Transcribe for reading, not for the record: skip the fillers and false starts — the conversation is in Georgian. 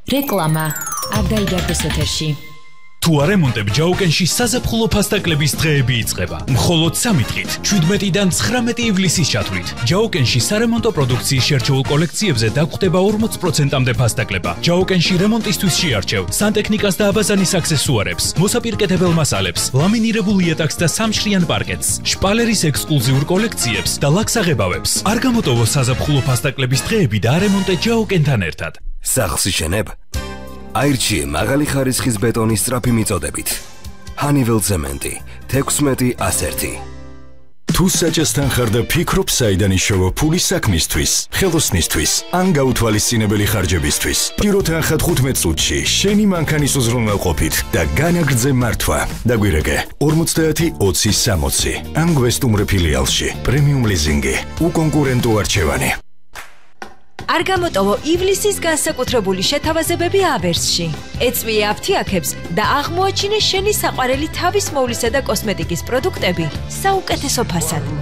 რეკლამა არ დაიგარდეს ეთერში. თუ არ ემონტებ ჯაუკენში საზაფხულო ფასტაკლების დღეები იწყება. მხოლოდ 3 დღით, 17-დან 19 ივლისის ჩათვლით. ჯაუკენში სარემონტო პროდუქციის შერჩეულ კოლექციებზე დაგხვდება 40%-მდე ფასტაკლება. ჯაუკენში რემონტისთვის შეარჩევ სანტექნიკას და აბაზანის აქსესუარებს, მოსაპირკეთებელ მასალებს, ლამინირებულ იატაკს და სამშრიან პარკეტს, შპალერის ექსკლუზიურ კოლექციებს და ლაქსაღებავებს. არ გამოტოვო საზაფხულო ფასტაკლების დღეები და არემონტე ჯაუკენთან ერთად. სახლს იშენებ? აირჩიე მაღალი ხარისხის ბეტონის სწრაფი მიწოდებით. Honeywell ცემენტი 16-101. თუ საჭესთან ხარ და ფიქრობ საიდან იშოვო ფული საქმისთვის, ხელოსნისთვის, ან გაუთვალისწინებელი ხარჯებისთვის. პიროთან ხარ 15 წუთში შენი მანქანის უზრუნველყოფით და განაგრძე მართვა. დაგვირეკე 50-20-60 ან გვესტუმრე ფილიალში. პრემიუმ ლიზინგი, უკონკურენტო არჩევანი. არ გამოტოვო ივლისის განსაკუთრებული შეთავაზებები აბერსში. ეწვიე აფთიაქებს და აღმოაჩინე შენი საყვარელი თავის მოვლისა და კოსმეტიკის პროდუქტები საუკეთესო ფასად.